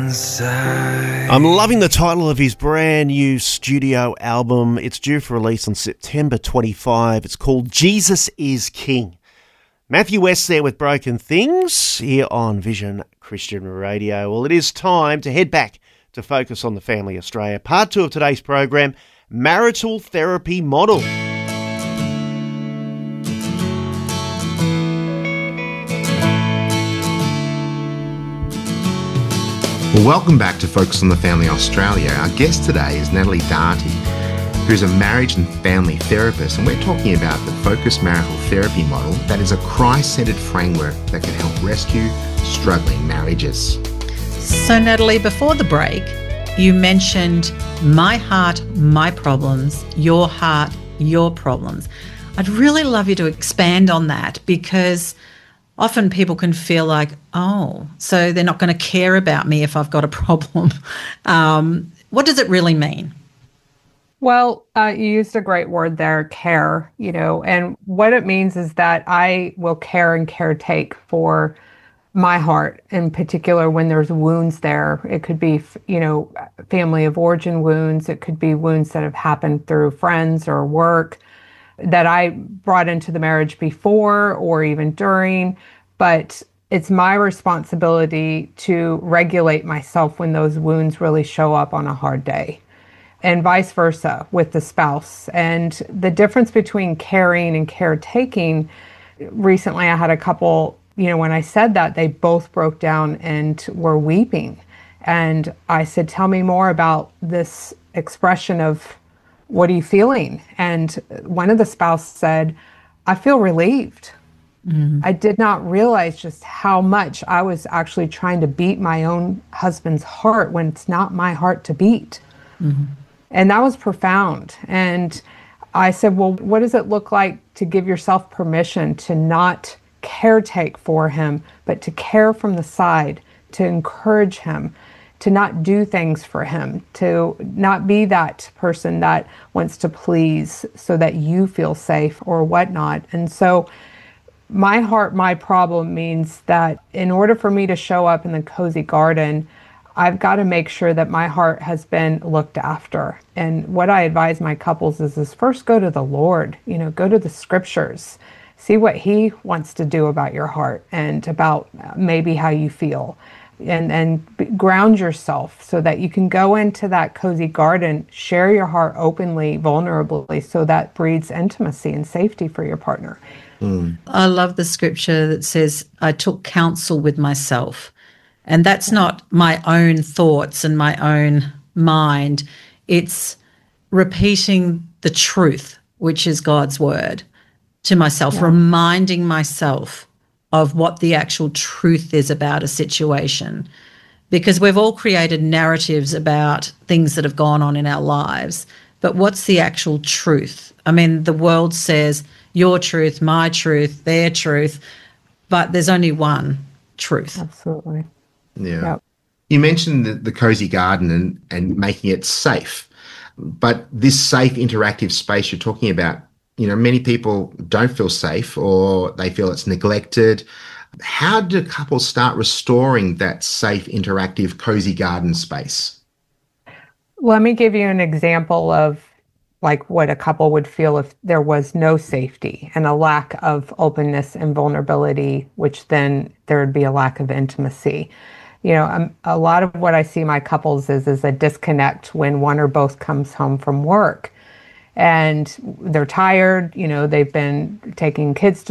I'm loving the title of his brand new studio album. It's due for release on September 25. It's called Jesus is King. Matthew West there with Broken Things here on Vision Christian Radio. Well, it is time to head back to Focus on the Family Australia. Part 2 of today's program, Marital Therapy Model. Well, welcome back to Focus on the Family Australia. Our guest today is Natalie Darty, who's a marriage and family therapist, and we're talking about the Focus Marital Therapy Model that is a Christ-centered framework that can help rescue struggling marriages. So, Natalie, before the break, you mentioned my heart, my problems, your heart, your problems. I'd really love you to expand on that, because often people can feel like, oh, so they're not going to care about me if I've got a problem. What does it really mean? Well, you used a great word there, care, and what it means is that I will care and caretake for my heart, in particular when there's wounds there. It could be, family of origin wounds. It could be wounds that have happened through friends or work that I brought into the marriage before or even during, but it's my responsibility to regulate myself when those wounds really show up on a hard day, and vice versa with the spouse. And the difference between caring and caretaking, recently I had a couple, when I said that, they both broke down and were weeping. And I said, tell me more about this expression of, what are you feeling? And one of the spouse said, I feel relieved. Mm-hmm. I did not realize just how much I was actually trying to beat my own husband's heart when it's not my heart to beat. Mm-hmm. And that was profound. And I said, well, what does it look like to give yourself permission to not caretake for him, but to care from the side, to encourage him, to not do things for him, to not be that person that wants to please so that you feel safe or whatnot. And so my heart, my problem means that in order for me to show up in the cozy garden, I've got to make sure that my heart has been looked after. And what I advise my couples is first go to the Lord, go to the scriptures, see what he wants to do about your heart and about maybe how you feel. And ground yourself so that you can go into that cozy garden, share your heart openly, vulnerably, so that breeds intimacy and safety for your partner. Mm. I love the scripture that says, I took counsel with myself. And that's not my own thoughts and my own mind. It's repeating the truth, which is God's word, to myself, reminding myself of what the actual truth is about a situation. Because we've all created narratives about things that have gone on in our lives, but what's the actual truth? I mean, the world says your truth, my truth, their truth, but there's only one truth. Absolutely. Yeah. Yep. You mentioned the cozy garden and making it safe, but this safe interactive space you're talking about, many people don't feel safe or they feel it's neglected. How do couples start restoring that safe, interactive, cozy garden space? Let me give you an example of like what a couple would feel if there was no safety and a lack of openness and vulnerability, which then there would be a lack of intimacy. A lot of what I see my couples is a disconnect when one or both comes home from work and they're tired, they've been taking kids to